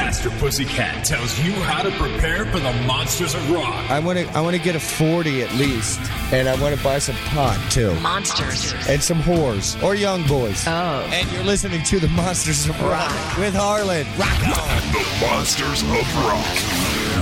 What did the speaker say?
Pastor Pussycat tells you how to prepare for the monsters of rock. I want to get a 40 at least, and I want to buy some pot too. Monsters. And some whores or young boys. Oh. And you're listening to the Monsters of Rock with Harlan. Rock on. The Monsters of Rock.